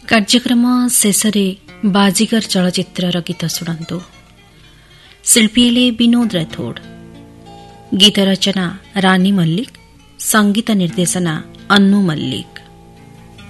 କାର୍ଯ୍ୟକ୍ରମ ଶେଷରେ ବାଜିଗର ଚଳଚ୍ଚିତ୍ରର ଗୀତ ଶୁଣନ୍ତୁ। ଶିଳ୍ପୀ ହେଲେ ବିନୋଦ ରାଥୋଡ। ଗୀତ ରଚନା ରାନୀ ମଲ୍ଲିକ, ସଙ୍ଗୀତ ନିର୍ଦ୍ଦେଶନା ଅନ୍ନୁ ମଲ୍ଲିକ।